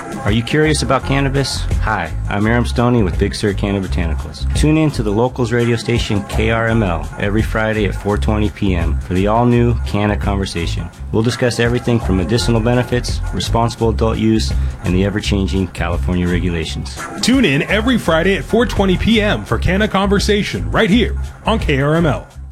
Are you curious about cannabis? Hi, I'm Aram Stoney with Big Sur Canna Botanicals. Tune in to the locals radio station KRML every Friday at 4:20 p.m. for the all-new Canna Conversation. We'll discuss everything from medicinal benefits, responsible adult use, and the ever-changing California regulations. Tune in every Friday at 4:20 p.m. for Canna Conversation right here on KRML.